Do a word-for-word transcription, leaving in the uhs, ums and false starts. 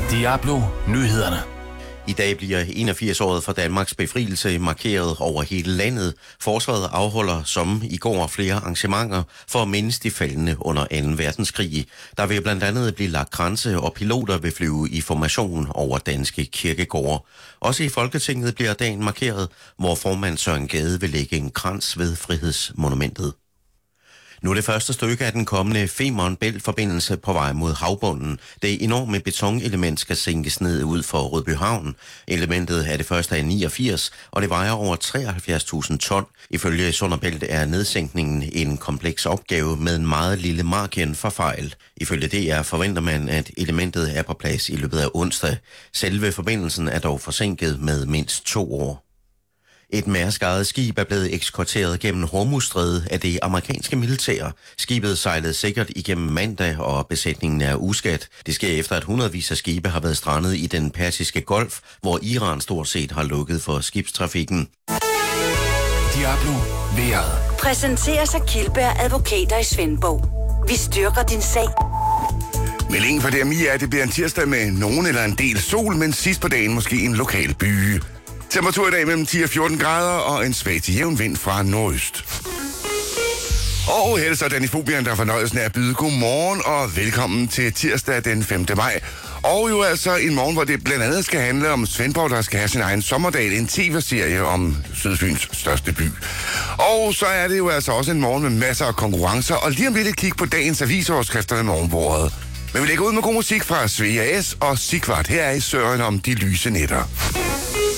Diablo Nyhederne. I dag bliver enogfirs-året for Danmarks befrielse markeret over hele landet. Forsvaret afholder som i går flere arrangementer for at mindes de faldne under anden verdenskrig. Der vil blandt andet blive lagt kranse, og piloter vil flyve i formation over danske kirkegårde. Også i Folketinget bliver dagen markeret, hvor formand Søren Gade vil lægge en krans ved Frihedsmonumentet. Nu er det første stykke af den kommende Femern Bælt-forbindelse på vej mod havbunden. Det enorme betonelement skal sænkes ned ud for Rødbyhavn. Elementet er det første af niogfirs, og det vejer over treoghalvfjerds tusind ton. Ifølge Sund og Bælt er nedsænkningen en kompleks opgave med en meget lille margin for fejl. Ifølge D R forventer man, at elementet er på plads i løbet af onsdag. Selve forbindelsen er dog forsinket med mindst to år. Et Mærsk-ejet skib er blevet eskorteret gennem Hormuzstrædet af det amerikanske militær. Skibet sejlede sikkert igennem mandag, og besætningen er uskadt. Det sker efter, at hundredvis af skibe har været strandet i den Persiske Golf, hvor Iran stort set har lukket for skibstrafikken. Diablo Vejret. Præsenteres af Kildberg Advokater i Svendborg. Vi styrker din sag. Meldingen fra D M I er, at det bliver en tirsdag med nogen eller en del sol, men sidst på dagen måske en lokal byge. Temperatur i dag mellem ti og fjorten grader og en svag til jævn vind fra nordøst. Og helst er Danifobieren, der fornøjelsen af at byde godmorgen og velkommen til tirsdag den femte maj. Og jo altså en morgen, hvor det blandt andet skal handle om Svendborg, der skal have sin egen sommerdag, en tv-serie om Sydfyns største by. Og så er det jo altså også en morgen med masser af konkurrencer, og lige om lidt et kig på dagens avisoverskrifter med morgenbordet. Men vi lægger ud med god musik fra Svea S og Sigvart. Her er i Søren om de lyse nætter.